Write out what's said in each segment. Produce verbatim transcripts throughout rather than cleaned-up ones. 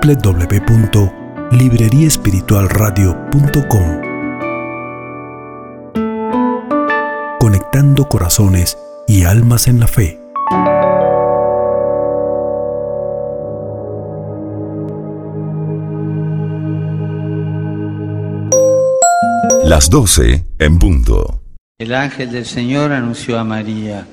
w w w punto librería espiritual radio punto com. Conectando corazones y almas en la fe. Las doce en punto. El ángel del Señor anunció a María: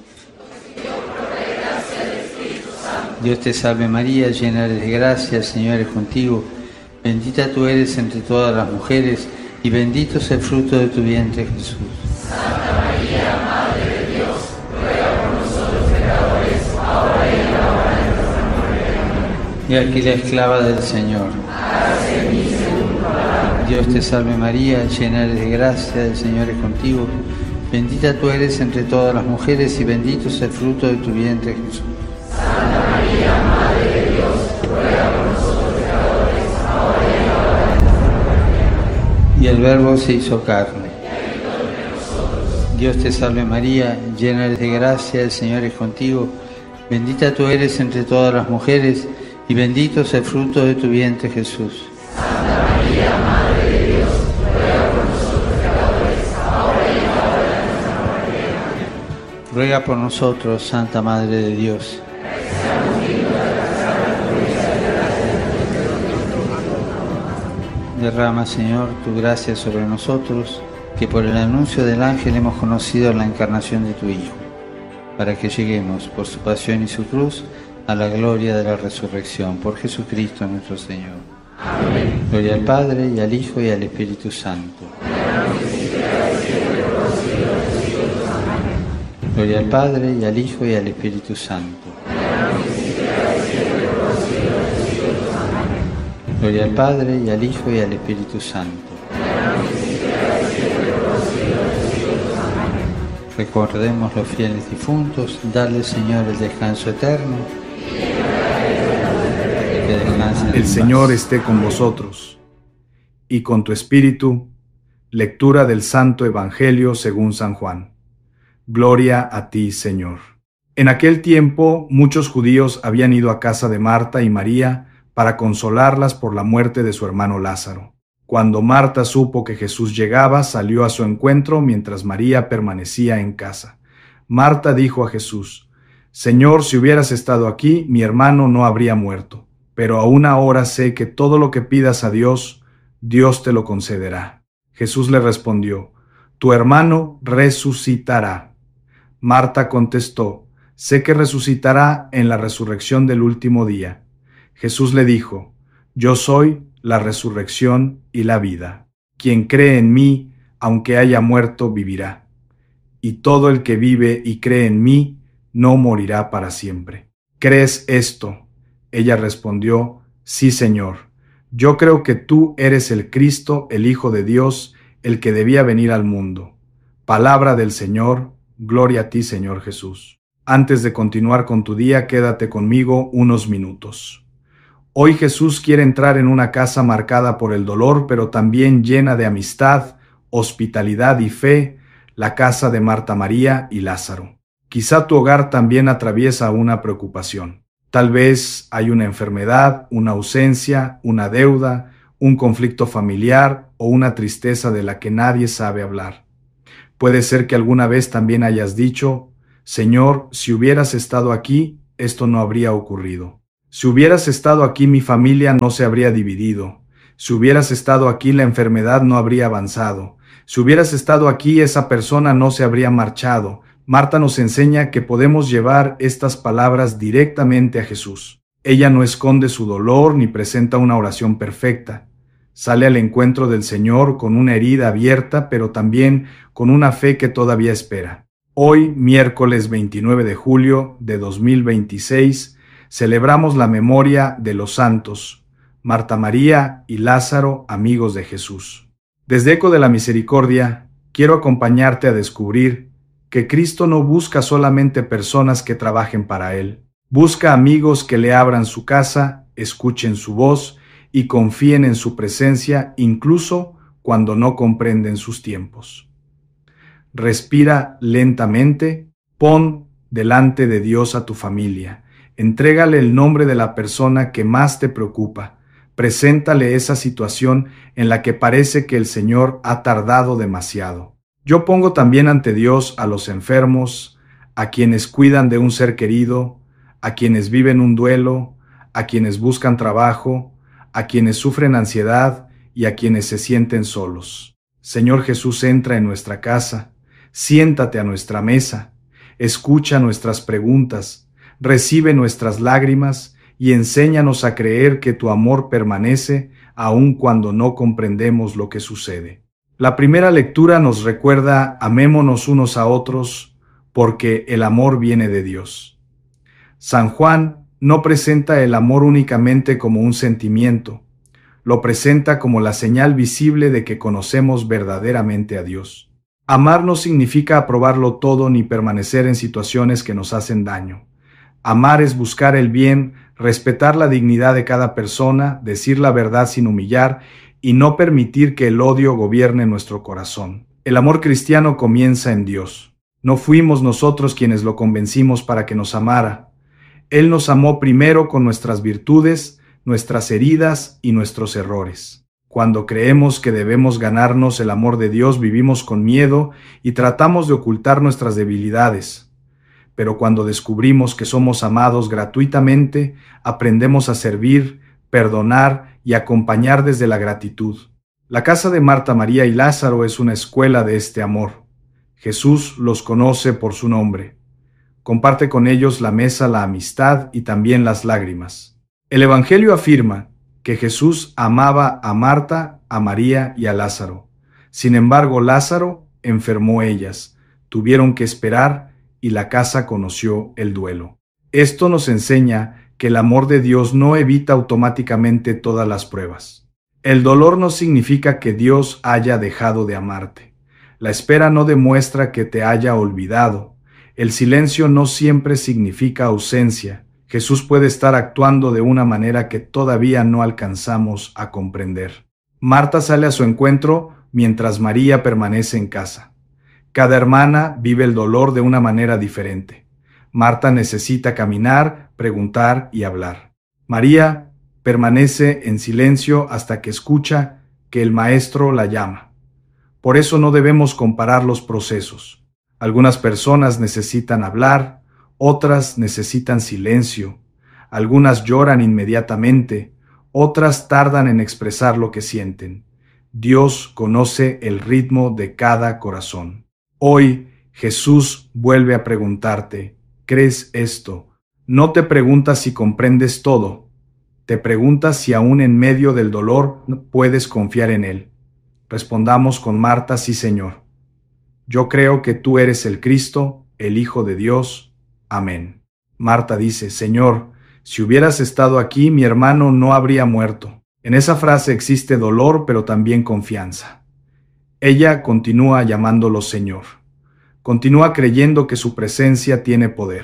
Dios te salve María, llena eres de gracia, el Señor es contigo. Bendita tú eres entre todas las mujeres, y bendito es el fruto de tu vientre, Jesús. Santa María, Madre de Dios, ruega por nosotros pecadores, ahora y en la hora de nuestra muerte. Y aquí la esclava del Señor. Hágase en mí según tu palabra. Dios te salve María, llena eres de gracia, el Señor es contigo. Bendita tú eres entre todas las mujeres, y bendito es el fruto de tu vientre, Jesús. Santa María, Madre de Dios, ruega por nosotros pecadores, ahora y en la hora de nuestra muerte. Y el Verbo se hizo carne. Dios te salve María, llena eres de gracia, el Señor es contigo. Bendita tú eres entre todas las mujeres, y bendito es el fruto de tu vientre, Jesús. Santa María, Madre de Dios, ruega por nosotros pecadores, ahora y en la hora de nuestra muerte. Ruega por nosotros, Santa Madre de Dios. Derrama, Señor, tu gracia sobre nosotros, que por el anuncio del ángel hemos conocido la encarnación de tu Hijo, para que lleguemos, por su pasión y su cruz, a la gloria de la resurrección. Por Jesucristo nuestro Señor. Amén. Gloria al Padre, y al Hijo, y al Espíritu Santo. Gloria al Padre, y al Hijo, y al Espíritu Santo. Gloria al Padre, y al Hijo, y al Espíritu Santo. Recordemos los fieles difuntos, darle, Señor, el descanso eterno. Que descansen en El paz. Señor esté con vosotros, y con tu espíritu. Lectura del Santo Evangelio según San Juan. Gloria a ti, Señor. En aquel tiempo, muchos judíos habían ido a casa de Marta y María para consolarlas por la muerte de su hermano Lázaro. Cuando Marta supo que Jesús llegaba, salió a su encuentro mientras María permanecía en casa. Marta dijo a Jesús: Señor, si hubieras estado aquí, mi hermano no habría muerto. Pero aún ahora sé que todo lo que pidas a Dios, Dios te lo concederá. Jesús le respondió: Tu hermano resucitará. Marta contestó: Sé que resucitará en la resurrección del último día. Jesús le dijo: Yo soy la resurrección y la vida. Quien cree en mí, aunque haya muerto, vivirá. Y todo el que vive y cree en mí, no morirá para siempre. ¿Crees esto? Ella respondió: Sí, Señor. Yo creo que tú eres el Cristo, el Hijo de Dios, el que debía venir al mundo. Palabra del Señor. Gloria a ti, Señor Jesús. Antes de continuar con tu día, quédate conmigo unos minutos. Hoy Jesús quiere entrar en una casa marcada por el dolor, pero también llena de amistad, hospitalidad y fe, la casa de Marta, María y Lázaro. Quizá tu hogar también atraviesa una preocupación. Tal vez hay una enfermedad, una ausencia, una deuda, un conflicto familiar o una tristeza de la que nadie sabe hablar. Puede ser que alguna vez también hayas dicho: Señor, si hubieras estado aquí, esto no habría ocurrido. Si hubieras estado aquí, mi familia no se habría dividido. Si hubieras estado aquí, la enfermedad no habría avanzado. Si hubieras estado aquí, esa persona no se habría marchado. Marta nos enseña que podemos llevar estas palabras directamente a Jesús. Ella no esconde su dolor ni presenta una oración perfecta. Sale al encuentro del Señor con una herida abierta, pero también con una fe que todavía espera. Hoy, miércoles veintinueve de julio de dos mil veintiséis, celebramos la memoria de los santos, Marta, María y Lázaro, amigos de Jesús. Desde Eco de la Misericordia, quiero acompañarte a descubrir que Cristo no busca solamente personas que trabajen para Él. Busca amigos que le abran su casa, escuchen su voz y confíen en su presencia, incluso cuando no comprenden sus tiempos. Respira lentamente, pon delante de Dios a tu familia. Entrégale el nombre de la persona que más te preocupa. Preséntale esa situación en la que parece que el Señor ha tardado demasiado. Yo pongo también ante Dios a los enfermos, a quienes cuidan de un ser querido, a quienes viven un duelo, a quienes buscan trabajo, a quienes sufren ansiedad y a quienes se sienten solos. Señor Jesús, entra en nuestra casa, siéntate a nuestra mesa, escucha nuestras preguntas, recibe nuestras lágrimas y enséñanos a creer que tu amor permanece aun cuando no comprendemos lo que sucede. La primera lectura nos recuerda: amémonos unos a otros, porque el amor viene de Dios. San Juan no presenta el amor únicamente como un sentimiento, lo presenta como la señal visible de que conocemos verdaderamente a Dios. Amar no significa aprobarlo todo ni permanecer en situaciones que nos hacen daño. Amar es buscar el bien, respetar la dignidad de cada persona, decir la verdad sin humillar y no permitir que el odio gobierne nuestro corazón. El amor cristiano comienza en Dios. No fuimos nosotros quienes lo convencimos para que nos amara. Él nos amó primero con nuestras virtudes, nuestras heridas y nuestros errores. Cuando creemos que debemos ganarnos el amor de Dios, vivimos con miedo y tratamos de ocultar nuestras debilidades. Pero cuando descubrimos que somos amados gratuitamente, aprendemos a servir, perdonar y acompañar desde la gratitud. La casa de Marta, María y Lázaro es una escuela de este amor. Jesús los conoce por su nombre. Comparte con ellos la mesa, la amistad y también las lágrimas. El Evangelio afirma que Jesús amaba a Marta, a María y a Lázaro. Sin embargo, Lázaro enfermó ellas, tuvieron que esperar y la casa conoció el duelo. Esto nos enseña que el amor de Dios no evita automáticamente todas las pruebas. El dolor no significa que Dios haya dejado de amarte. La espera no demuestra que te haya olvidado. El silencio no siempre significa ausencia. Jesús puede estar actuando de una manera que todavía no alcanzamos a comprender. Marta sale a su encuentro mientras María permanece en casa. Cada hermana vive el dolor de una manera diferente. Marta necesita caminar, preguntar y hablar. María permanece en silencio hasta que escucha que el Maestro la llama. Por eso no debemos comparar los procesos. Algunas personas necesitan hablar, otras necesitan silencio. Algunas lloran inmediatamente, otras tardan en expresar lo que sienten. Dios conoce el ritmo de cada corazón. Hoy Jesús vuelve a preguntarte: ¿crees esto? No te pregunta si comprendes todo, te pregunta si aún en medio del dolor puedes confiar en Él. Respondamos con Marta: sí, Señor. Yo creo que tú eres el Cristo, el Hijo de Dios. Amén. Marta dice: Señor, si hubieras estado aquí, mi hermano no habría muerto. En esa frase existe dolor, pero también confianza. Ella continúa llamándolo Señor. Continúa creyendo que su presencia tiene poder.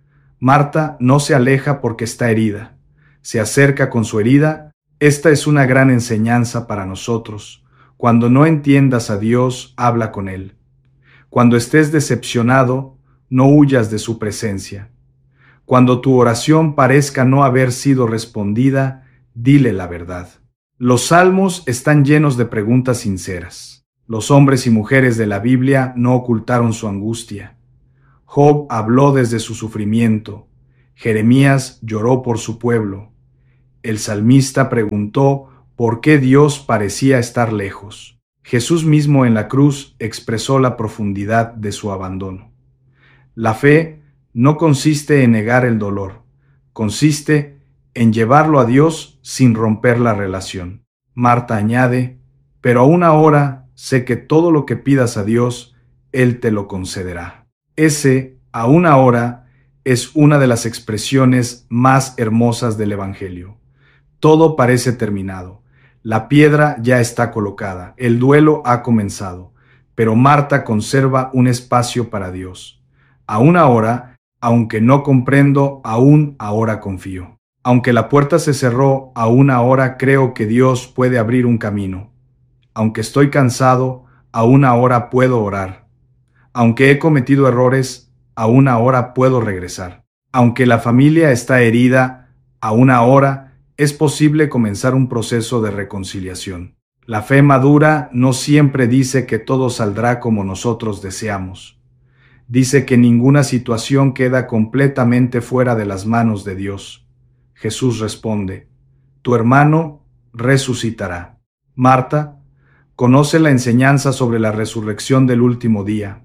Marta no se aleja porque está herida. Se acerca con su herida. Esta es una gran enseñanza para nosotros. Cuando no entiendas a Dios, habla con Él. Cuando estés decepcionado, no huyas de su presencia. Cuando tu oración parezca no haber sido respondida, dile la verdad. Los salmos están llenos de preguntas sinceras. Los hombres y mujeres de la Biblia no ocultaron su angustia. Job habló desde su sufrimiento. Jeremías lloró por su pueblo. El salmista preguntó por qué Dios parecía estar lejos. Jesús mismo en la cruz expresó la profundidad de su abandono. La fe no consiste en negar el dolor, consiste en llevarlo a Dios sin romper la relación. Marta añade: pero aún ahora sé que todo lo que pidas a Dios, Él te lo concederá. Ese aún ahora es una de las expresiones más hermosas del Evangelio. Todo parece terminado. La piedra ya está colocada, el duelo ha comenzado, pero Marta conserva un espacio para Dios. Aún ahora, aunque no comprendo, aún ahora confío. Aunque la puerta se cerró, aún ahora creo que Dios puede abrir un camino. Aunque estoy cansado, aún ahora puedo orar. Aunque he cometido errores, aún ahora puedo regresar. Aunque la familia está herida, aún ahora es posible comenzar un proceso de reconciliación. La fe madura no siempre dice que todo saldrá como nosotros deseamos. Dice que ninguna situación queda completamente fuera de las manos de Dios. Jesús responde: tu hermano resucitará. Marta conoce la enseñanza sobre la resurrección del último día.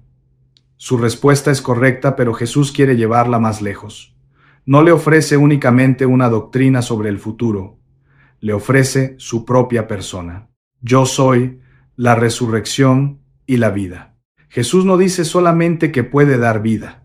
Su respuesta es correcta, pero Jesús quiere llevarla más lejos. No le ofrece únicamente una doctrina sobre el futuro, le ofrece su propia persona. Yo soy la resurrección y la vida. Jesús no dice solamente que puede dar vida.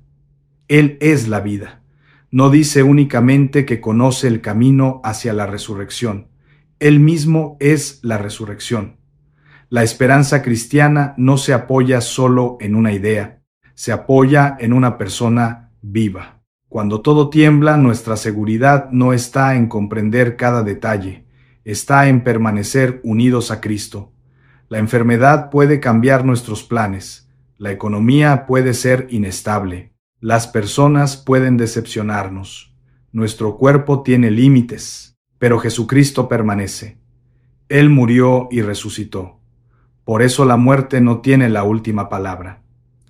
Él es la vida. No dice únicamente que conoce el camino hacia la resurrección. Él mismo es la resurrección. La esperanza cristiana no se apoya solo en una idea, se apoya en una persona viva. Cuando todo tiembla, nuestra seguridad no está en comprender cada detalle, está en permanecer unidos a Cristo. La enfermedad puede cambiar nuestros planes, la economía puede ser inestable, las personas pueden decepcionarnos, nuestro cuerpo tiene límites, pero Jesucristo permanece. Él murió y resucitó. Por eso la muerte no tiene la última palabra.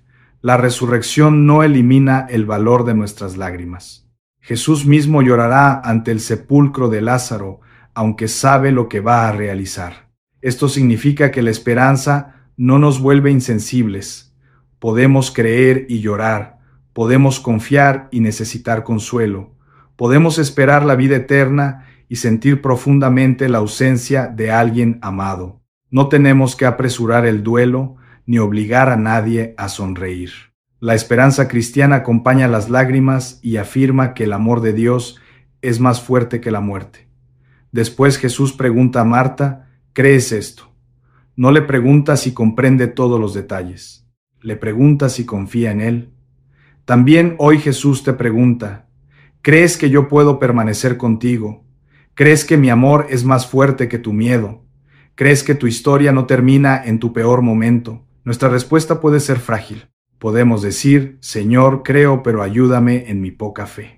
La resurrección no elimina el valor de nuestras lágrimas. Jesús mismo llorará ante el sepulcro de Lázaro, aunque sabe lo que va a realizar. Esto significa que la esperanza no nos vuelve insensibles. Podemos creer y llorar, podemos confiar y necesitar consuelo, podemos esperar la vida eterna y sentir profundamente la ausencia de alguien amado. No tenemos que apresurar el duelo ni obligar a nadie a sonreír. La esperanza cristiana acompaña las lágrimas y afirma que el amor de Dios es más fuerte que la muerte. Después Jesús pregunta a Marta: ¿crees esto? No le pregunta si comprende todos los detalles. Le pregunta si confía en Él. También hoy Jesús te pregunta: ¿crees que yo puedo permanecer contigo? ¿Crees que mi amor es más fuerte que tu miedo? ¿Crees que tu historia no termina en tu peor momento? Nuestra respuesta puede ser frágil. Podemos decir: Señor, creo, pero ayúdame en mi poca fe.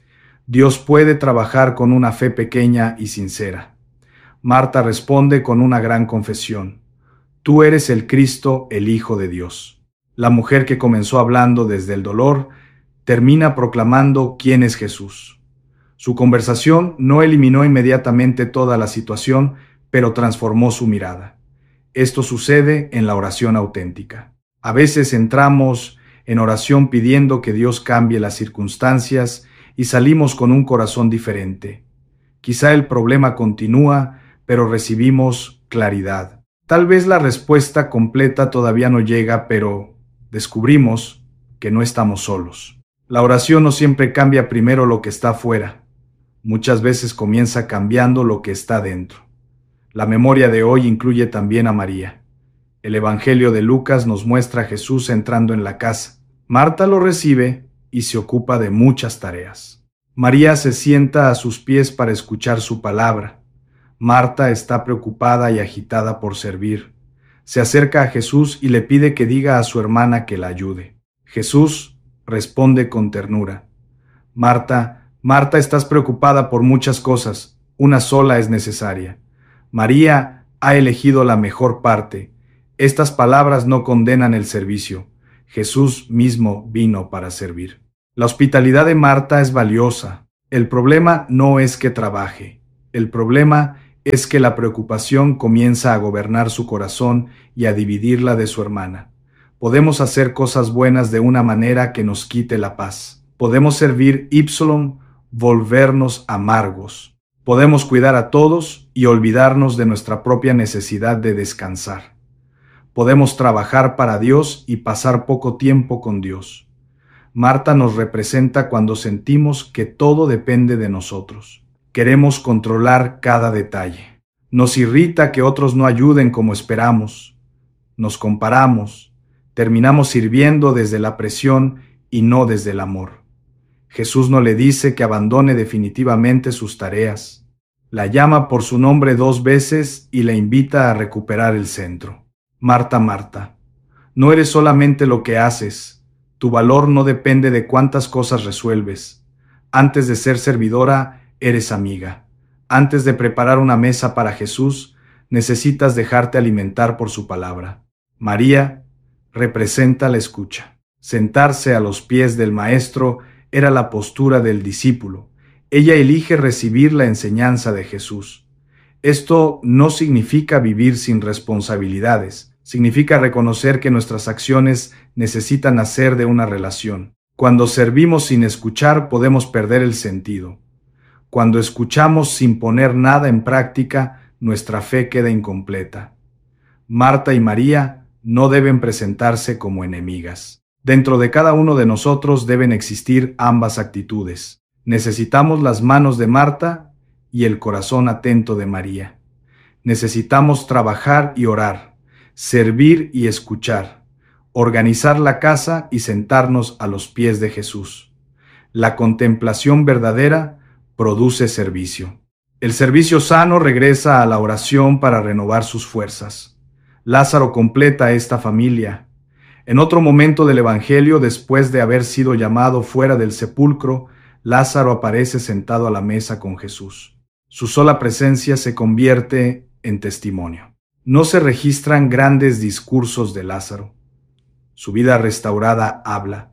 Dios puede trabajar con una fe pequeña y sincera. Marta responde con una gran confesión: tú eres el Cristo, el Hijo de Dios. La mujer que comenzó hablando desde el dolor termina proclamando quién es Jesús. Su conversación no eliminó inmediatamente toda la situación, pero transformó su mirada. Esto sucede en la oración auténtica. A veces entramos en oración pidiendo que Dios cambie las circunstancias y salimos con un corazón diferente. Quizá el problema continúa, pero recibimos claridad. Tal vez la respuesta completa todavía no llega, pero descubrimos que no estamos solos. La oración no siempre cambia primero lo que está afuera. Muchas veces comienza cambiando lo que está dentro. La memoria de hoy incluye también a María. El Evangelio de Lucas nos muestra a Jesús entrando en la casa. Marta lo recibe y se ocupa de muchas tareas. María se sienta a sus pies para escuchar su palabra. Marta está preocupada y agitada por servir. Se acerca a Jesús y le pide que diga a su hermana que la ayude. Jesús responde con ternura: Marta, Marta, estás preocupada por muchas cosas, una sola es necesaria. María ha elegido la mejor parte. Estas palabras no condenan el servicio. Jesús mismo vino para servir. La hospitalidad de Marta es valiosa. El problema no es que trabaje. El problema es que la preocupación comienza a gobernar su corazón y a dividirla de su hermana. Podemos hacer cosas buenas de una manera que nos quite la paz. Podemos servir ipsilon, volvernos amargos. Podemos cuidar a todos y olvidarnos de nuestra propia necesidad de descansar. Podemos trabajar para Dios y pasar poco tiempo con Dios. Marta nos representa cuando sentimos que todo depende de nosotros. Queremos controlar cada detalle. Nos irrita que otros no ayuden como esperamos. Nos comparamos. Terminamos sirviendo desde la presión y no desde el amor. Jesús no le dice que abandone definitivamente sus tareas. La llama por su nombre dos veces y la invita a recuperar el centro. Marta, Marta, no eres solamente lo que haces. Tu valor no depende de cuántas cosas resuelves. Antes de ser servidora, eres amiga. Antes de preparar una mesa para Jesús, necesitas dejarte alimentar por su palabra. María representa la escucha. Sentarse a los pies del Maestro era la postura del discípulo. Ella elige recibir la enseñanza de Jesús. Esto no significa vivir sin responsabilidades, significa reconocer que nuestras acciones necesitan nacer de una relación. Cuando servimos sin escuchar, podemos perder el sentido. Cuando escuchamos sin poner nada en práctica, nuestra fe queda incompleta. Marta y María no deben presentarse como enemigas. Dentro de cada uno de nosotros deben existir ambas actitudes. Necesitamos las manos de Marta y el corazón atento de María. Necesitamos trabajar y orar, servir y escuchar, organizar la casa y sentarnos a los pies de Jesús. La contemplación verdadera produce servicio. El servicio sano regresa a la oración para renovar sus fuerzas. Lázaro completa esta familia. En otro momento del Evangelio, después de haber sido llamado fuera del sepulcro, Lázaro aparece sentado a la mesa con Jesús. Su sola presencia se convierte en testimonio. No se registran grandes discursos de Lázaro. Su vida restaurada habla.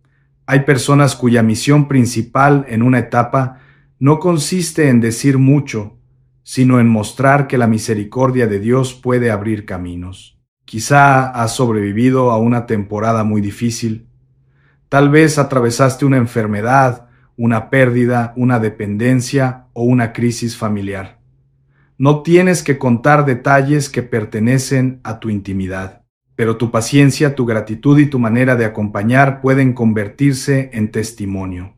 Hay personas cuya misión principal en una etapa no consiste en decir mucho, sino en mostrar que la misericordia de Dios puede abrir caminos. Quizá has sobrevivido a una temporada muy difícil. Tal vez atravesaste una enfermedad, una pérdida, una dependencia o una crisis familiar. No tienes que contar detalles que pertenecen a tu intimidad, pero tu paciencia, tu gratitud y tu manera de acompañar pueden convertirse en testimonio.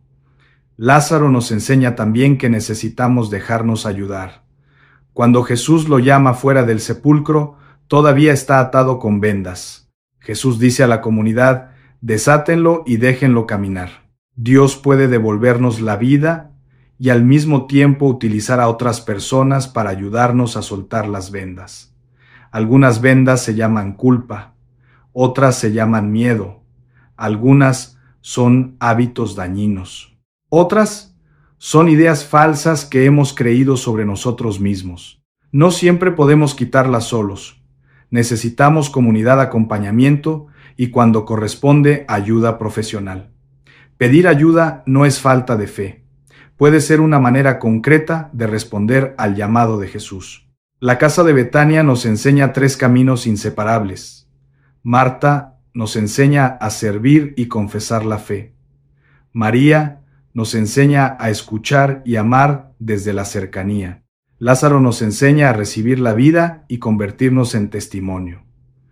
Lázaro nos enseña también que necesitamos dejarnos ayudar. Cuando Jesús lo llama fuera del sepulcro, todavía está atado con vendas. Jesús dice a la comunidad, desátenlo y déjenlo caminar. Dios puede devolvernos la vida y al mismo tiempo utilizar a otras personas para ayudarnos a soltar las vendas. Algunas vendas se llaman culpa, otras se llaman miedo, algunas son hábitos dañinos, otras son ideas falsas que hemos creído sobre nosotros mismos. No siempre podemos quitarlas solos. Necesitamos comunidad, acompañamiento y, cuando corresponde, ayuda profesional. Pedir ayuda no es falta de fe. Puede ser una manera concreta de responder al llamado de Jesús. La casa de Betania nos enseña tres caminos inseparables. Marta nos enseña a servir y confesar la fe. María nos enseña a escuchar y amar desde la cercanía. Lázaro nos enseña a recibir la vida y convertirnos en testimonio.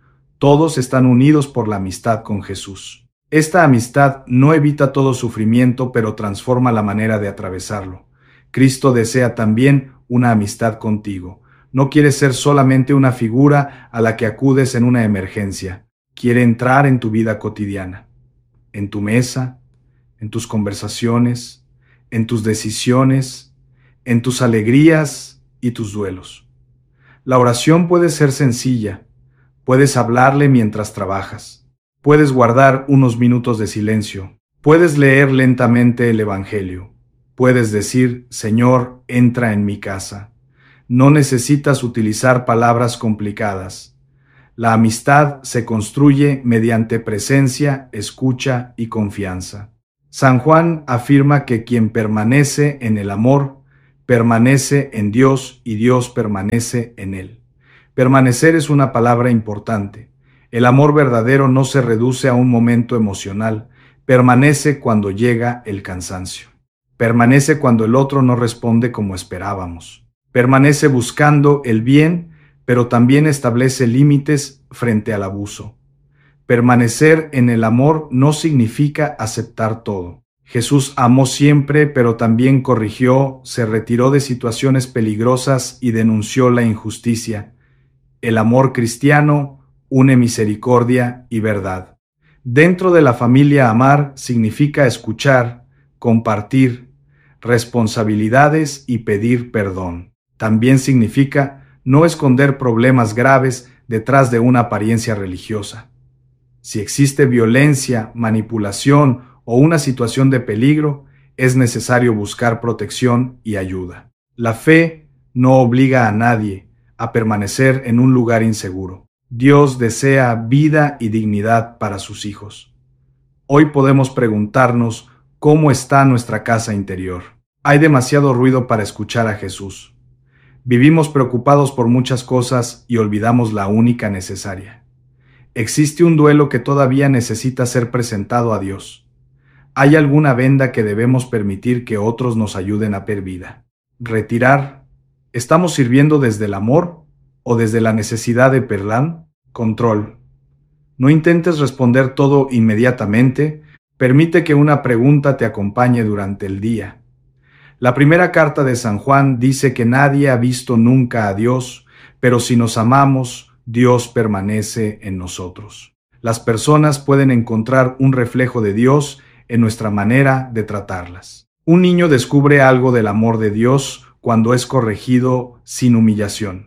Todos están unidos por la amistad con Jesús. Esta amistad no evita todo sufrimiento, pero transforma la manera de atravesarlo. Cristo desea también una amistad contigo. No quiere ser solamente una figura a la que acudes en una emergencia. Quiere entrar en tu vida cotidiana, en tu mesa, en tus conversaciones, en tus decisiones, en tus alegrías y tus duelos. La oración puede ser sencilla. Puedes hablarle mientras trabajas. Puedes guardar unos minutos de silencio. Puedes leer lentamente el Evangelio. Puedes decir, Señor, entra en mi casa. No necesitas utilizar palabras complicadas. La amistad se construye mediante presencia, escucha y confianza. San Juan afirma que quien permanece en el amor, permanece en Dios y Dios permanece en él. Permanecer es una palabra importante. El amor verdadero no se reduce a un momento emocional, permanece cuando llega el cansancio. Permanece cuando el otro no responde como esperábamos. Permanece buscando el bien, pero también establece límites frente al abuso. Permanecer en el amor no significa aceptar todo. Jesús amó siempre, pero también corrigió, se retiró de situaciones peligrosas y denunció la injusticia. El amor cristiano une misericordia y verdad. Dentro de la familia, amar significa escuchar, compartir, responsabilidades y pedir perdón. También significa no esconder problemas graves detrás de una apariencia religiosa. Si existe violencia, manipulación o una situación de peligro, es necesario buscar protección y ayuda. La fe no obliga a nadie a permanecer en un lugar inseguro. Dios desea vida y dignidad para sus hijos. Hoy podemos preguntarnos cómo está nuestra casa interior. Hay demasiado ruido para escuchar a Jesús. Vivimos preocupados por muchas cosas y olvidamos la única necesaria. Existe un duelo que todavía necesita ser presentado a Dios. ¿Hay alguna venda que debemos permitir que otros nos ayuden a ver vida? Retirar. ¿Estamos sirviendo desde el amor o desde la necesidad de perlán? Control. No intentes responder todo inmediatamente. Permite que una pregunta te acompañe durante el día. La primera carta de San Juan dice que nadie ha visto nunca a Dios, pero si nos amamos, Dios permanece en nosotros. Las personas pueden encontrar un reflejo de Dios en nuestra manera de tratarlas. Un niño descubre algo del amor de Dios cuando es corregido sin humillación.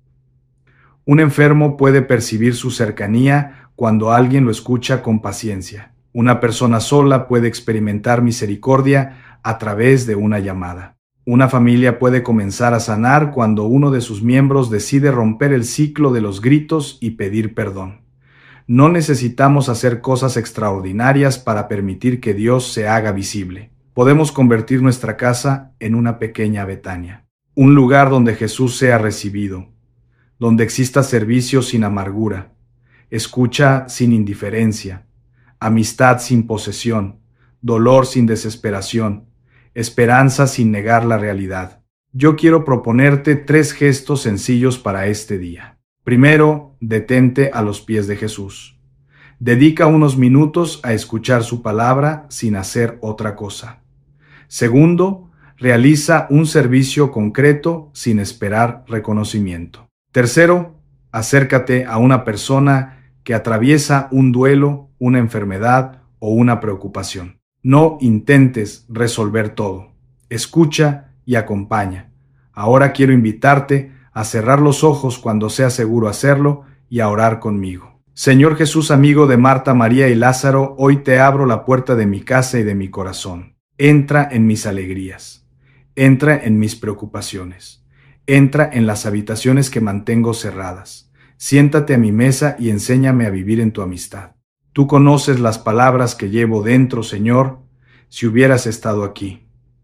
Un enfermo puede percibir su cercanía cuando alguien lo escucha con paciencia. Una persona sola puede experimentar misericordia a través de una llamada. Una familia puede comenzar a sanar cuando uno de sus miembros decide romper el ciclo de los gritos y pedir perdón. No necesitamos hacer cosas extraordinarias para permitir que Dios se haga visible. Podemos convertir nuestra casa en una pequeña Betania, un lugar donde Jesús sea recibido, donde exista servicio sin amargura, escucha sin indiferencia, amistad sin posesión, dolor sin desesperación, esperanza sin negar la realidad. Yo quiero proponerte tres gestos sencillos para este día. Primero, detente a los pies de Jesús. Dedica unos minutos a escuchar su palabra sin hacer otra cosa. Segundo, realiza un servicio concreto sin esperar reconocimiento. Tercero, acércate a una persona que atraviesa un duelo, una enfermedad o una preocupación. No intentes resolver todo. Escucha y acompaña. Ahora quiero invitarte a cerrar los ojos cuando sea seguro hacerlo y a orar conmigo. Señor Jesús, amigo de Marta, María y Lázaro, hoy te abro la puerta de mi casa y de mi corazón. Entra en mis alegrías. Entra en mis preocupaciones. Entra en las habitaciones que mantengo cerradas. Siéntate a mi mesa y enséñame a vivir en tu amistad. Tú conoces las palabras que llevo dentro, Señor, si hubieras estado aquí.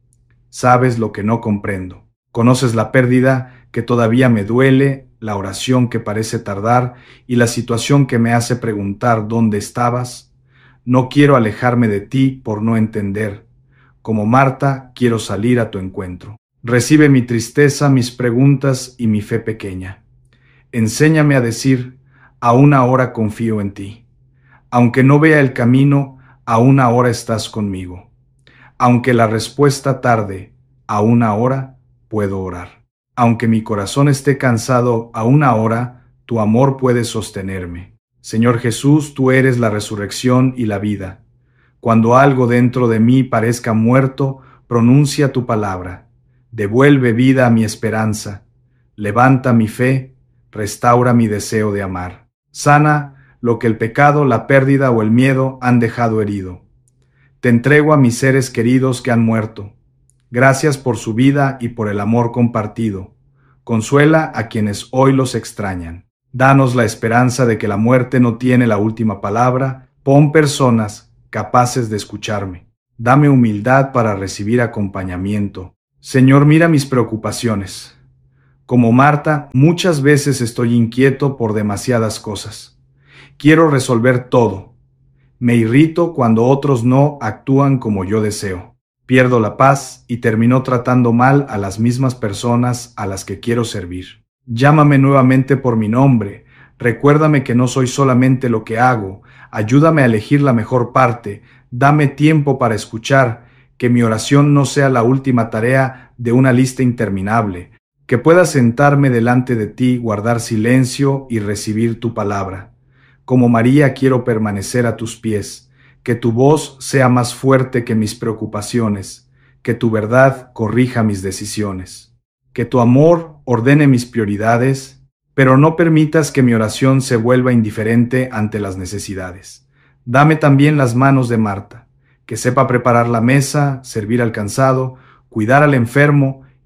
Sabes lo que no comprendo. Conoces la pérdida que todavía me duele, la oración que parece tardar y la situación que me hace preguntar dónde estabas. No quiero alejarme de ti por no entender. Como Marta, quiero salir a tu encuentro. Recibe mi tristeza, mis preguntas y mi fe pequeña. Enséñame a decir, aún ahora confío en ti. Aunque no vea el camino, aún ahora estás conmigo. Aunque la respuesta tarde, aún ahora puedo orar. Aunque mi corazón esté cansado, aún ahora tu amor puede sostenerme. Señor Jesús, tú eres la resurrección y la vida. Cuando algo dentro de mí parezca muerto, pronuncia tu palabra. Devuelve vida a mi esperanza. Levanta mi fe, restaura mi deseo de amar. Sana lo que el pecado, la pérdida o el miedo han dejado herido. Te entrego a mis seres queridos que han muerto. Gracias por su vida y por el amor compartido. Consuela a quienes hoy los extrañan. Danos la esperanza de que la muerte no tiene la última palabra. Pon personas capaces de escucharme. Dame humildad para recibir acompañamiento. Señor, mira mis preocupaciones. Como Marta, muchas veces estoy inquieto por demasiadas cosas. Quiero resolver todo. Me irrito cuando otros no actúan como yo deseo. Pierdo la paz y termino tratando mal a las mismas personas a las que quiero servir. Llámame nuevamente por mi nombre. Recuérdame que no soy solamente lo que hago. Ayúdame a elegir la mejor parte. Dame tiempo para escuchar. Que mi oración no sea la última tarea de una lista interminable. Que pueda sentarme delante de ti, guardar silencio y recibir tu palabra. Como María quiero permanecer a tus pies, que tu voz sea más fuerte que mis preocupaciones, que tu verdad corrija mis decisiones, que tu amor ordene mis prioridades, pero no permitas que mi oración se vuelva indiferente ante las necesidades. Dame también las manos de Marta, que sepa preparar la mesa, servir al cansado, cuidar al enfermo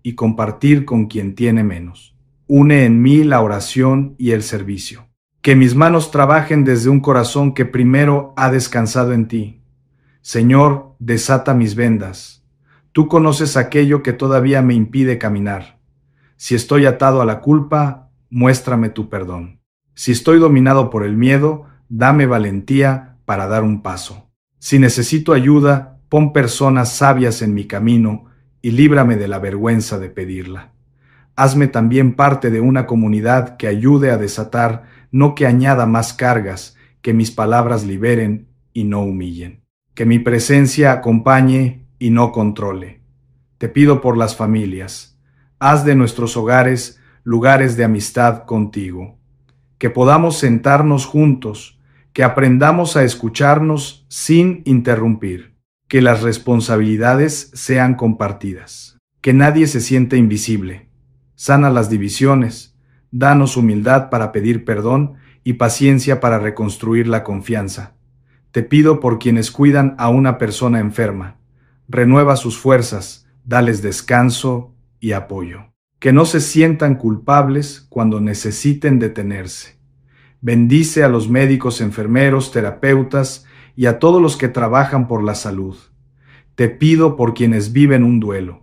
y compartir con quien tiene menos. Une en mí la oración y el servicio. Que mis manos trabajen desde un corazón que primero ha descansado en ti. Señor, desata mis vendas. Tú conoces aquello que todavía me impide caminar. Si estoy atado a la culpa, muéstrame tu perdón. Si estoy dominado por el miedo, dame valentía para dar un paso. Si necesito ayuda, pon personas sabias en mi camino y líbrame de la vergüenza de pedirla. Hazme también parte de una comunidad que ayude a desatar, no que añada más cargas, que mis palabras liberen y no humillen. Que mi presencia acompañe y no controle. Te pido por las familias. Haz de nuestros hogares lugares de amistad contigo. Que podamos sentarnos juntos, que aprendamos a escucharnos sin interrumpir. Que las responsabilidades sean compartidas. Que nadie se siente invisible. Sana las divisiones. Danos humildad para pedir perdón y paciencia para reconstruir la confianza. Te pido por quienes cuidan a una persona enferma. Renueva sus fuerzas, dales descanso y apoyo. Que no se sientan culpables cuando necesiten detenerse. Bendice a los médicos, enfermeros, terapeutas y a todos los que trabajan por la salud. Te pido por quienes viven un duelo.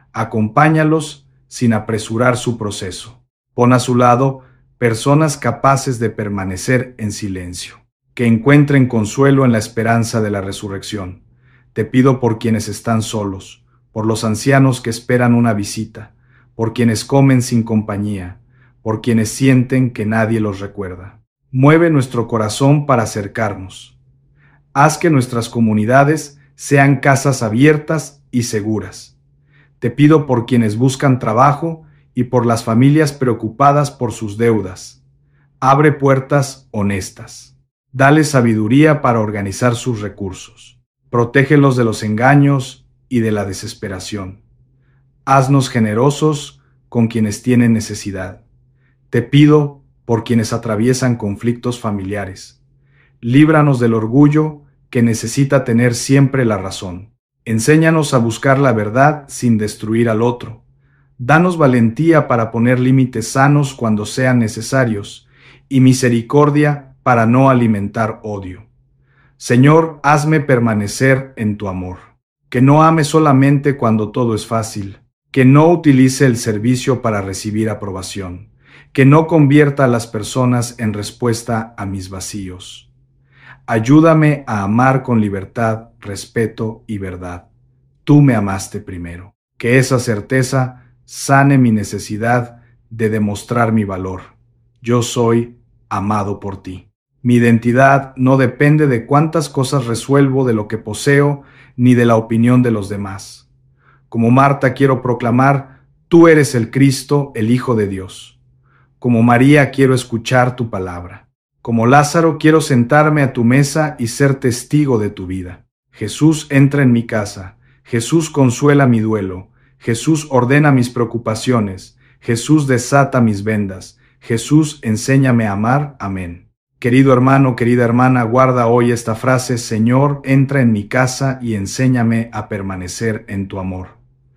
Acompáñalos sin apresurar su proceso. Pon a su lado personas capaces de permanecer en silencio, que encuentren consuelo en la esperanza de la resurrección. Te pido por quienes están solos, por los ancianos que esperan una visita, por quienes comen sin compañía, por quienes sienten que nadie los recuerda. Mueve nuestro corazón para acercarnos. Haz que nuestras comunidades sean casas abiertas y seguras. Te pido por quienes buscan trabajo y por las familias preocupadas por sus deudas. Abre puertas honestas. Dale sabiduría para organizar sus recursos. Protégelos de los engaños y de la desesperación. Haznos generosos con quienes tienen necesidad. Te pido por quienes atraviesan conflictos familiares. Líbranos del orgullo que necesita tener siempre la razón. Enséñanos a buscar la verdad sin destruir al otro. Danos valentía para poner límites sanos cuando sean necesarios y misericordia para no alimentar odio. Señor, hazme permanecer en tu amor. Que no ame solamente cuando todo es fácil. Que no utilice el servicio para recibir aprobación. Que no convierta a las personas en respuesta a mis vacíos. Ayúdame a amar con libertad, respeto y verdad. Tú me amaste primero. Que esa certeza sane mi necesidad de demostrar mi valor. Yo soy amado por ti. Mi identidad no depende de cuántas cosas resuelvo, de lo que poseo, ni de la opinión de los demás. Como Marta quiero proclamar, tú eres el Cristo, el Hijo de Dios. Como María quiero escuchar tu palabra. Como Lázaro quiero sentarme a tu mesa y ser testigo de tu vida. Jesús entra en mi casa. Jesús consuela mi duelo. Jesús ordena mis preocupaciones. Jesús desata mis vendas. Jesús enséñame a amar. Amén. Querido hermano, querida hermana, guarda hoy esta frase: Señor, entra en mi casa y enséñame a permanecer en tu amor.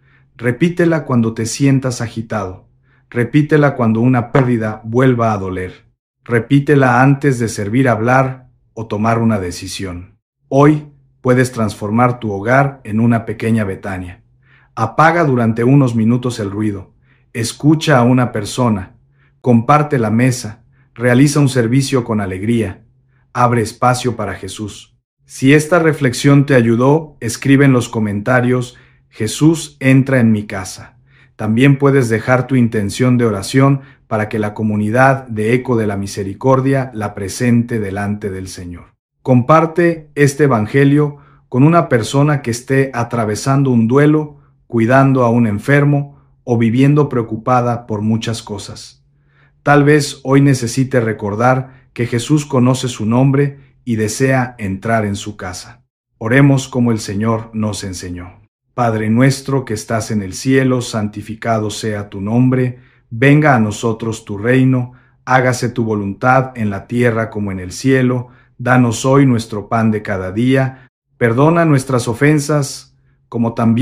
Repítela cuando te sientas agitado. Repítela cuando una pérdida vuelva a doler. Repítela antes de servir hablar o tomar una decisión. Hoy puedes transformar tu hogar en una pequeña Betania. Apaga durante unos minutos el ruido. Escucha a una persona. Comparte la mesa. Realiza un servicio con alegría. Abre espacio para Jesús. Si esta reflexión te ayudó, escribe en los comentarios: Jesús entra en mi casa. También puedes dejar tu intención de oración para que la comunidad de Eco de la Misericordia la presente delante del Señor. Comparte este evangelio con una persona que esté atravesando un duelo, cuidando a un enfermo o viviendo preocupada por muchas cosas. Tal vez hoy necesite recordar que Jesús conoce su nombre y desea entrar en su casa. Oremos como el Señor nos enseñó. Padre nuestro que estás en el cielo, santificado sea tu nombre. Venga a nosotros tu reino. Hágase tu voluntad en la tierra como en el cielo. Danos hoy nuestro pan de cada día. Perdona nuestras ofensas, como también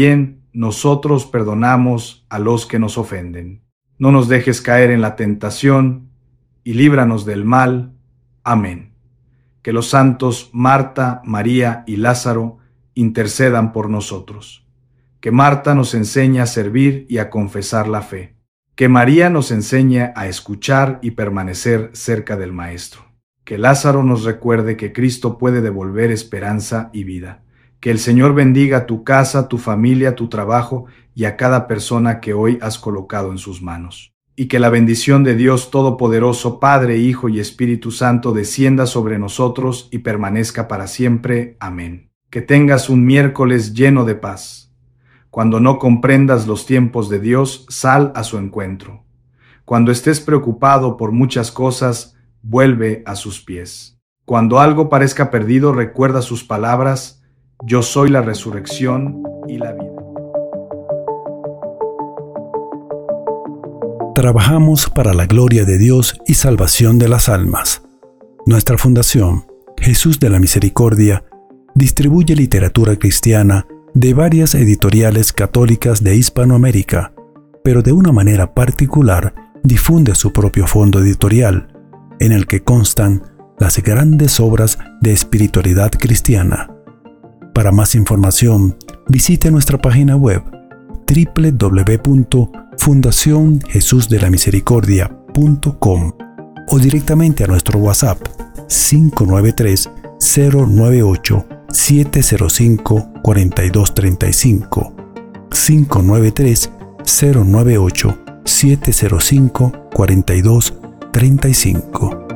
nosotros perdonamos a los que nos ofenden. No nos dejes caer en la tentación, y líbranos del mal. Amén. Que los santos Marta, María y Lázaro intercedan por nosotros. Que Marta nos enseñe a servir y a confesar la fe. Que María nos enseñe a escuchar y permanecer cerca del Maestro. Que Lázaro nos recuerde que Cristo puede devolver esperanza y vida. Que el Señor bendiga tu casa, tu familia, tu trabajo y a cada persona que hoy has colocado en sus manos. Y que la bendición de Dios Todopoderoso, Padre, Hijo y Espíritu Santo descienda sobre nosotros y permanezca para siempre. Amén. Que tengas un miércoles lleno de paz. Cuando no comprendas los tiempos de Dios, sal a su encuentro. Cuando estés preocupado por muchas cosas, vuelve a sus pies. Cuando algo parezca perdido, recuerda sus palabras: yo soy la resurrección y la vida. Trabajamos para la gloria de Dios y salvación de las almas. Nuestra fundación, Jesús de la Misericordia, distribuye literatura cristiana de varias editoriales católicas de Hispanoamérica, pero de una manera particular difunde su propio fondo editorial, en el que constan las grandes obras de espiritualidad cristiana. Para más información, visite nuestra página web doble u doble u doble u punto fundación jesús de la misericordia punto com o directamente a nuestro WhatsApp cinco nueve tres, cero nueve ocho, siete cero cinco, cuatro dos tres cinco cinco nueve tres, cero nueve ocho, siete cero cinco, cuatro dos tres cinco.